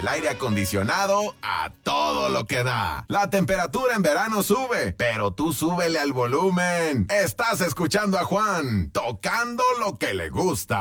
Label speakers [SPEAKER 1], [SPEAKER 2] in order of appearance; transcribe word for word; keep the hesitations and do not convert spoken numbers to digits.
[SPEAKER 1] el aire acondicionado a todo lo que da. La temperatura en verano sube, pero tú súbele al volumen. Estás escuchando a Juan, tocando lo que le gusta.